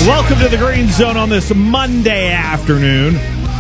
Welcome to the Green Zone on this Monday afternoon.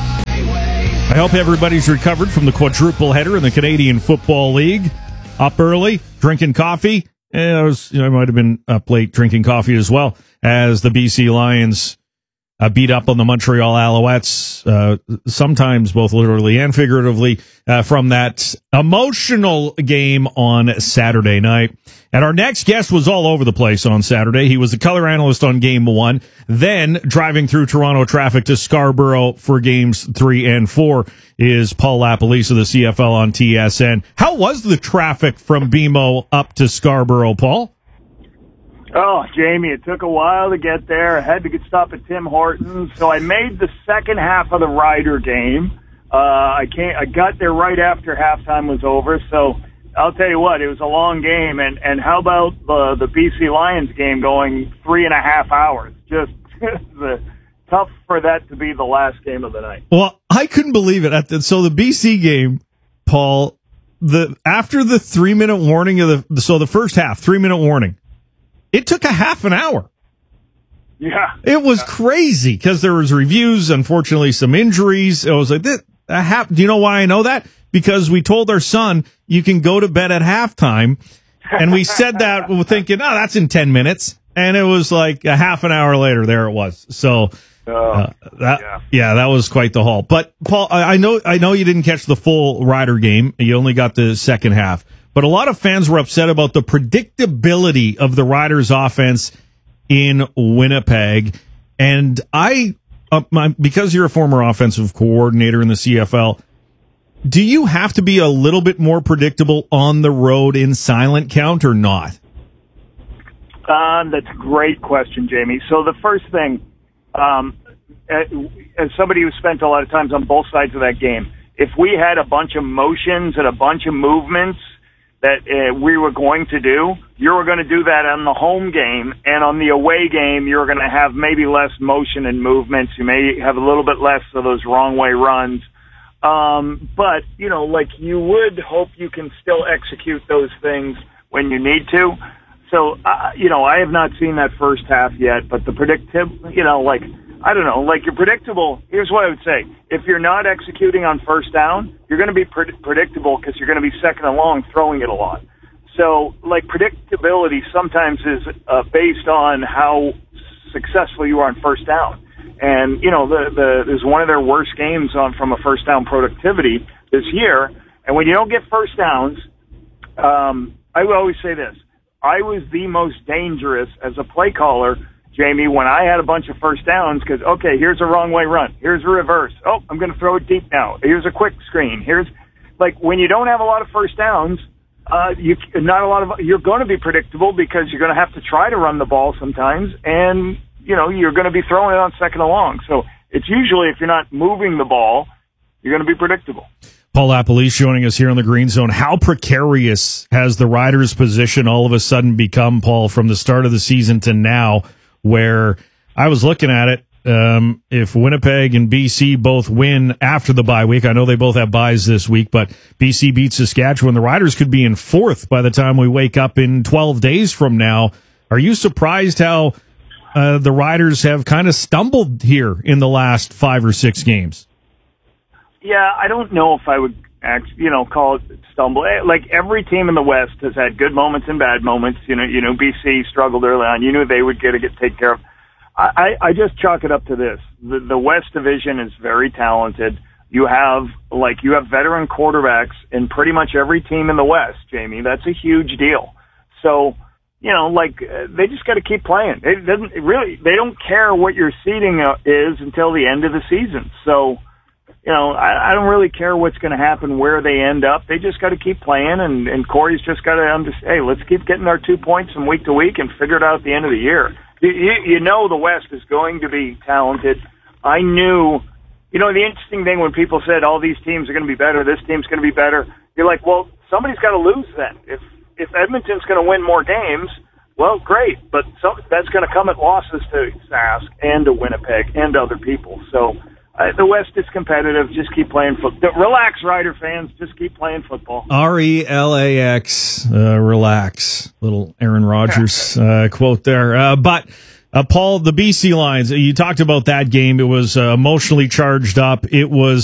I hope everybody's recovered from the quadruple header in the Canadian Football League. Up early, drinking coffee. I might have been up late drinking coffee as well as the BC Lions beat up on the Montreal Alouettes, sometimes both literally and figuratively, from that emotional game on Saturday night. And our next guest was all over the place on Saturday. He was the color analyst on Game 1, then driving through Toronto traffic to Scarborough for Games 3 and 4 is Paul LaPolice of the CFL on TSN. How was the traffic from BMO up to Scarborough, Paul? Oh, Jamie, it took a while to get there. I had to stop at Tim Hortons, so I made the second half of the Rider game. I got there right after halftime was over, so I'll tell you what, it was a long game. And how about the BC Lions game going 3.5 hours? Just tough for that to be the last game of the night. Well, I couldn't believe it. So the BC game, Paul, after the 3-minute warning the first half, 3-minute warning, it took a half an hour. Yeah. It was crazy because there was reviews, unfortunately some injuries. It was like, do you know why I know that? Because we told our son, you can go to bed at halftime. And we said that thinking, that's in 10 minutes. And it was like a half an hour later, there it was. So that was quite the haul. But Paul, I know you didn't catch the full Rider game. You only got the second half. But a lot of fans were upset about the predictability of the Riders' offense in Winnipeg. And because you're a former offensive coordinator in the CFL, do you have to be a little bit more predictable on the road in silent count or not? That's a great question, Jamie. So the first thing, as somebody who spent a lot of times on both sides of that game, if we had a bunch of motions and a bunch of movements that we were going to do, you were going to do that on the home game, and on the away game, you're going to have maybe less motion and movements. You may have a little bit less of those wrong way runs. But, you would hope you can still execute those things when you need to. So, I have not seen that first half yet, but the you're predictable. Here's what I would say. If you're not executing on first down, you're going to be predictable because you're going to be second and long throwing it a lot. So, predictability sometimes is based on how successful you are on first down. And, there's one of their worst games from a first down productivity this year. And when you don't get first downs, I will always say this. I was the most dangerous as a play caller, Jamie, when I had a bunch of first downs because, okay, here's a wrong way run. Here's a reverse. Oh, I'm going to throw it deep now. Here's a quick screen. When you don't have a lot of first downs, you're going to be predictable because you're going to have to try to run the ball sometimes, and, you're going to be throwing it on second and long. So it's usually if you're not moving the ball, you're going to be predictable. Paul LaPolice joining us here on the Green Zone. How precarious has the Riders' position all of a sudden become, Paul, from the start of the season to now, where I was looking at it, if Winnipeg and BC both win after the bye week, I know they both have byes this week, but BC beats Saskatchewan, the Riders could be in fourth by the time we wake up in 12 days from now. Are you surprised how the Riders have kind of stumbled here in the last 5 or 6 games? Yeah, I don't know if I would call it stumble. Like every team in the West has had good moments and bad moments. BC struggled early on. You knew they would get taken care of. I just chalk it up to this. The West Division is very talented. You have veteran quarterbacks in pretty much every team in the West, Jamie. That's a huge deal. So, they just got to keep playing. They don't care what your seeding is until the end of the season. So, I don't really care what's going to happen, where they end up. They just got to keep playing, and Corey's just got to understand, hey, let's keep getting our 2 points from week to week and figure it out at the end of the year. The West is going to be talented. I knew, the interesting thing when people said all these teams are going to be better, this team's going to be better, you're like, well, somebody's got to lose then. If Edmonton's going to win more games, well, great, but that's going to come at losses to Sask and to Winnipeg and other people. So, the West is competitive. Just keep playing football. Relax, Rider fans. Just keep playing football. RELAX. Relax. Little Aaron Rodgers quote there. But Paul, the BC Lions, you talked about that game. It was emotionally charged up. It was